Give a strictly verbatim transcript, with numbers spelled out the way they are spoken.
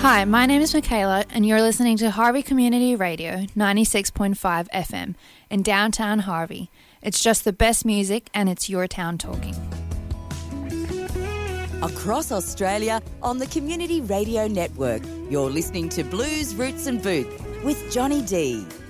Hi, my name is Michaela and you're listening to Harvey Community Radio ninety-six point five F M in downtown Harvey. It's just the best music and it's your town talking. Across Australia on the Community Radio Network, you're listening to Blues, Roots and Booth with Johnny D.